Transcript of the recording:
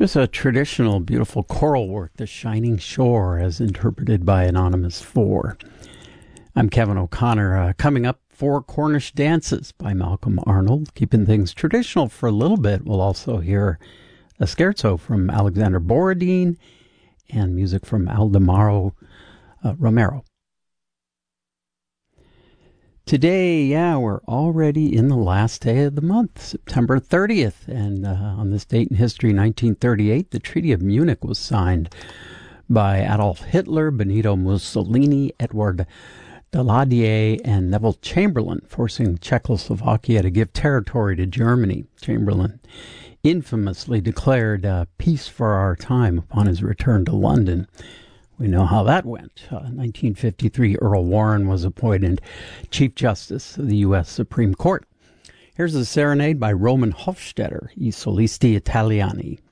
There's a traditional, beautiful choral work, The Shining Shore, as interpreted by Anonymous 4. I'm Kevin O'Connor. Coming up, Four Cornish Dances by Malcolm Arnold. Keeping things traditional for a little bit, we'll also hear a scherzo from Alexander Borodin and music from Aldemaro Romero. Today, we're already in the last day of the month, September 30th. And on this date in history, 1938, the Treaty of Munich was signed by Adolf Hitler, Benito Mussolini, Edward Daladier, and Neville Chamberlain, forcing Czechoslovakia to give territory to Germany. Chamberlain infamously declared peace for our time upon his return to London. We know how that went. 1953, Earl Warren was appointed Chief Justice of the U.S. Supreme Court. Here's a serenade by Roman Hofstetter, I Solisti Italiani.